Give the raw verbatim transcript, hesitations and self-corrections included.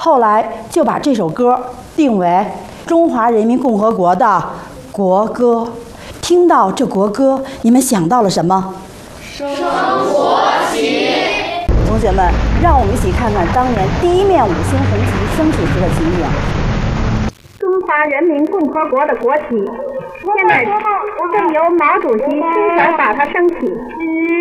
后来就把这首歌定为中华人民共和国的国歌。听到这国歌，你们想到了什么？ 升国旗。 同学们，让我们一起看看当年第一面五星红旗升起时的情景。 中华人民共和国的国旗，现在正由毛主席亲手把它升起。